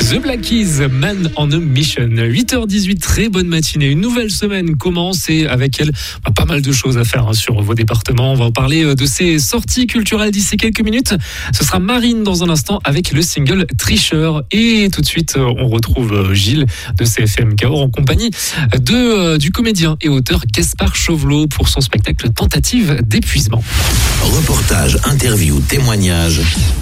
The Black Keys, Man on a Mission. 8h18, très bonne matinée. Une nouvelle semaine commence et avec elle, pas mal de choses à faire sur vos départements. On va en parler de ces sorties culturelles d'ici quelques minutes. Ce sera Marine dans un instant avec le single Tricheur. Et tout de suite, on retrouve Gilles de CFM Cahors en compagnie du comédien et auteur Gaspard Chauvelot pour son spectacle Tentative d'épuisement. Reportage, interview, témoignage,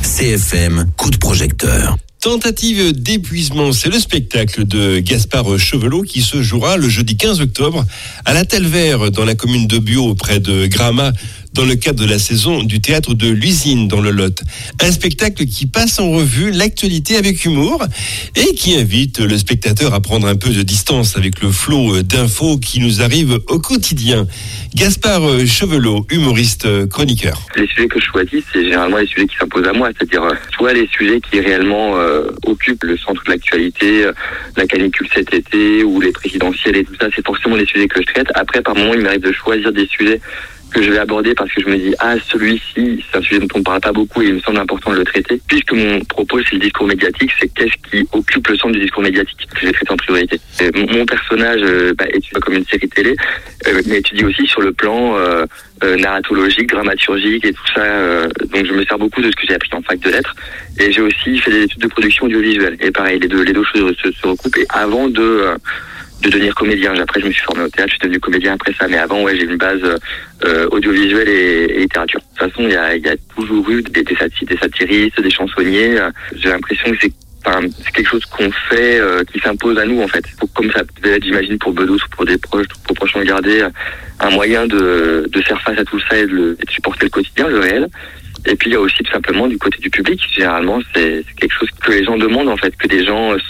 CFM, coup de projecteur. Tentative d'épuisement, c'est le spectacle de Gaspard Chauvelot qui se jouera le jeudi 15 octobre à la Telvère dans la commune de Biot près de Gramat dans le cadre de la saison du théâtre de l'Usine dans le Lot. Un spectacle qui passe en revue l'actualité avec humour et qui invite le spectateur à prendre un peu de distance avec le flot d'infos qui nous arrivent au quotidien. Gaspard Chauvelot, humoriste chroniqueur. Les sujets que je choisis, c'est généralement les sujets qui s'imposent à moi, c'est-à-dire soit les sujets qui réellement occupent le centre de l'actualité, la canicule cet été ou les présidentielles et tout ça, c'est forcément les sujets que je traite. Après, par moment, il m'arrive de choisir des sujets que je vais aborder parce que je me dis celui-ci c'est un sujet dont on ne parle pas beaucoup et il me semble important de le traiter. Puisque mon propos c'est le discours médiatique, c'est qu'est-ce qui occupe le centre du discours médiatique que je vais traiter en priorité. Mon personnage étudie comme une série télé, mais étudie aussi sur le plan narratologique, dramaturgique et tout ça. Donc je me sers beaucoup de ce que j'ai appris en fac de lettres et j'ai aussi fait des études de production audiovisuelle. Et pareil, les deux choses se recoupent. Et avant de devenir comédien. Après, je me suis formé au théâtre, je suis devenu comédien après ça. Mais avant, j'ai une base audiovisuelle et littérature. De toute façon, il y a toujours eu des satiristes, des chansonniers. J'ai l'impression que c'est quelque chose qu'on fait, qui s'impose à nous, en fait. Comme ça peut être, j'imagine, pour Bedos ou pour des proches, pour proches garder un moyen de faire face à tout ça et de supporter le quotidien, le réel. Et puis, il y a aussi tout simplement du côté du public. Généralement, c'est quelque chose que les gens demandent, en fait, que des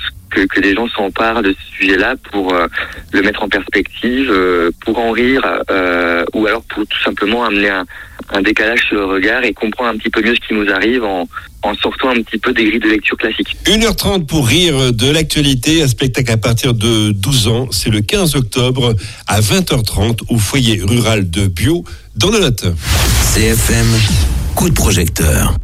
gens s'emparent de ce sujet-là pour le mettre en perspective, pour en rire, ou alors pour tout simplement amener un décalage sur le regard et comprendre un petit peu mieux ce qui nous arrive en sortant un petit peu des grilles de lecture classiques. 1h30 pour rire de l'actualité, un spectacle à partir de 12 ans. C'est le 15 octobre à 20h30 au foyer rural de Biot dans le Lot. CFM, coup de projecteur.